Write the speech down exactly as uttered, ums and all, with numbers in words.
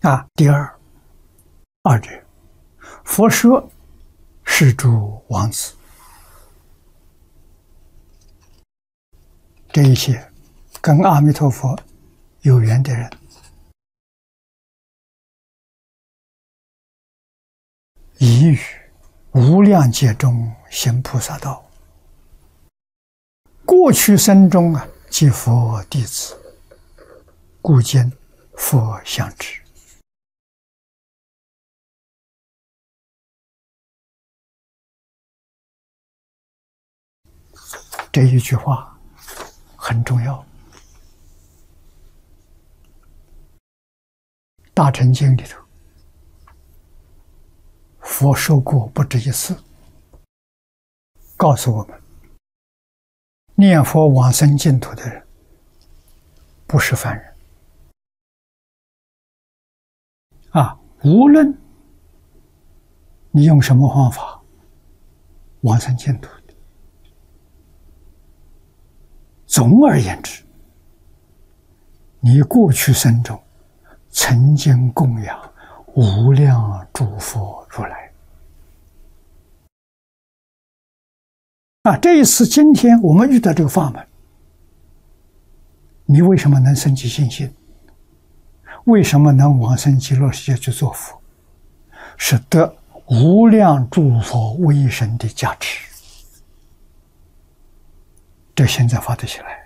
啊。第二，二者，佛说是诸王子，这一些跟阿弥陀佛有缘的人，已于无量劫中行菩萨道，过去生中啊，即佛弟子，故今佛相知。这一句话很重要。大乘经里头，佛说过不止一次，告诉我们，念佛往生净土的人不是凡人啊！无论你用什么方法往生净土，总而言之，你过去生中曾经供养无量诸佛如来啊！这一次，今天我们遇到这个法门，你为什么能升起信心？为什么能往生极乐世界去做佛？是得无量诸佛威神的加持，这现在发得起来。